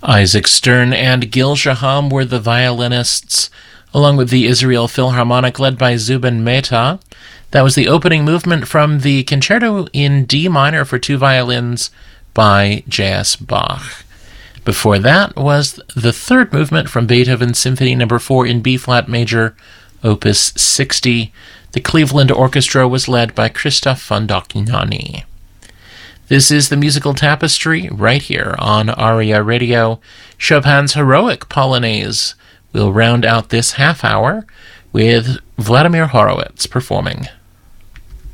Isaac Stern and Gil Shaham were the violinists, along with the Israel Philharmonic led by Zubin Mehta. That was the opening movement from the Concerto in D minor for two violins by J.S. Bach. Before that was the third movement from Beethoven's Symphony No. 4 in B-flat major, Opus 60. The Cleveland Orchestra was led by Christoph von Dohnanyi. This is the Musical Tapestry right here on ARIA Radio. Chopin's Heroic Polonaise will round out this half hour with Vladimir Horowitz performing.